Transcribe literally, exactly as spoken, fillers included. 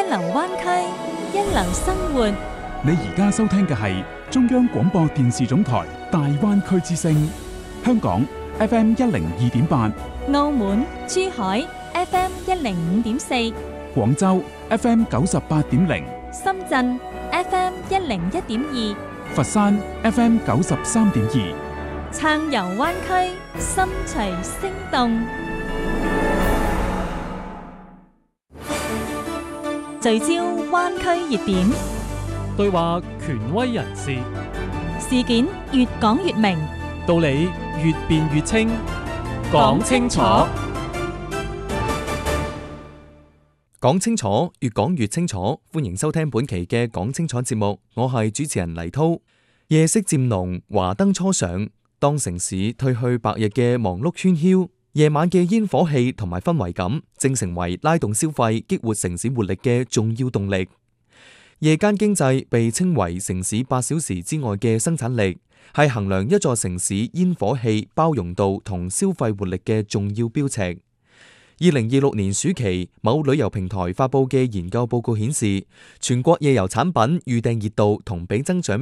流灣區，一流生活。 你而家收聽嘅係中央廣播電視總台大灣區之聲，香港 F M 一零二點八， 澳門、珠海 F M 一零五點四， 廣州 F M 九十八點零， 深圳 F M 一零一點二， 佛山 F M 九十三點二， 暢遊灣區，心隨聲動。聚焦灣區熱點， 對話權威人士， 事件越講越明， 道理越辯越清，講清楚， 講清楚，越講越清楚。歡迎收聽本期嘅講清楚節目，我係主持人黎濤。夜色漸濃，華燈初上，當城市褪去白日嘅忙碌喧囂，夜晚嘅煙火氣同埋氛圍感，正成為拉動消費、激活城市活力嘅重要動力。夜間經濟被稱為城市八小時之外嘅生產力，係衡量一座城市煙火氣包容度同消費活力嘅重要標尺。二零二六年暑期，某旅遊平台發佈嘅研究報告顯示，全國夜遊產品預訂熱度同比增長